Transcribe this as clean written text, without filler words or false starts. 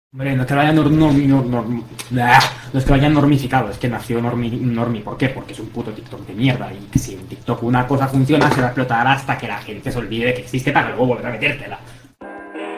Hombre, no es que lo hayan no es que lo hayan normificado, es que nació normi. ¿Por qué? Porque es un puto TikTok de mierda. Y si en TikTok una cosa funciona, se va a explotar hasta que la gente se olvide que existe para luego volver a metértela.